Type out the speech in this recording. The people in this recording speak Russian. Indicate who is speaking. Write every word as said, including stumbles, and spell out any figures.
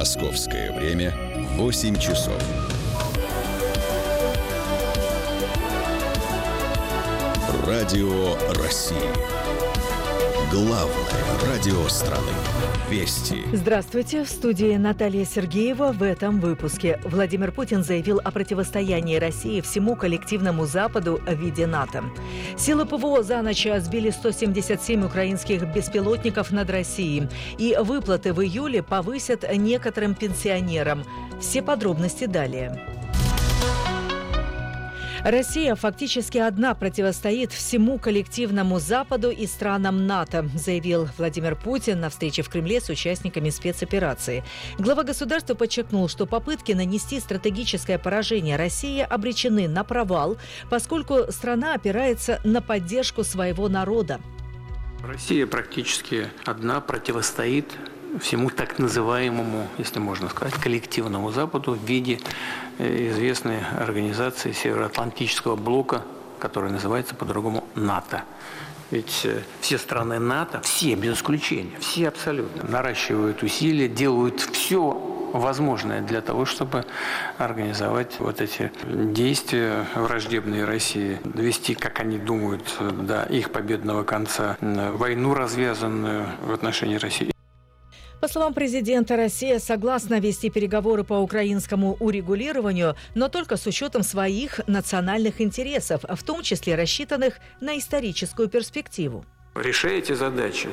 Speaker 1: Московское время восемь часов. Радио России. Главное радио страны. Вести.
Speaker 2: Здравствуйте. В студии Наталья Сергеева. В этом выпуске Владимир Путин заявил о противостоянии России всему коллективному Западу в виде НАТО. Силы ПВО за ночь сбили сто семьдесят семь украинских беспилотников над Россией. И выплаты в июле повысят некоторым пенсионерам. Все подробности далее. Россия фактически одна противостоит всему коллективному Западу и странам НАТО, заявил Владимир Путин на встрече в Кремле с участниками спецоперации. Глава государства подчеркнул, что попытки нанести стратегическое поражение России обречены на провал, поскольку страна опирается на поддержку своего народа.
Speaker 3: Россия практически одна противостоит всему так называемому, если можно сказать, коллективному Западу в виде известной организации Североатлантического блока, которая называется по-другому НАТО. Ведь все страны НАТО, все без исключения, все абсолютно, наращивают усилия, делают все возможное для того, чтобы организовать вот эти действия враждебные России, довести, как они думают, до их победного конца, войну, развязанную в отношении России.
Speaker 2: По словам президента, Россия согласна вести переговоры по украинскому урегулированию, но только с учетом своих национальных интересов, в том числе рассчитанных на историческую перспективу.
Speaker 3: Решая эти задачи